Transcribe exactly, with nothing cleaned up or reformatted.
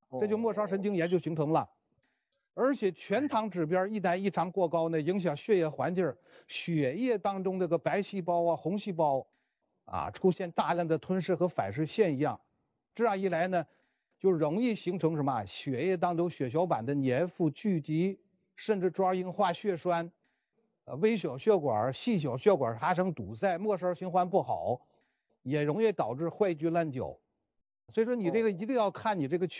这就末梢神经炎就形成了。而且全糖指标一旦异常过高呢，影响血液环境，血液当中这个白细胞啊、红细胞啊出现大量的吞噬和反噬现象，这样一来呢，就容易形成什么血液当中血小板的粘附聚集，甚至抓硬化血栓，呃，微小血管、细小血管发生堵塞，末梢循环不好，也容易导致坏疽烂脚。所以说你这个一定要看你这个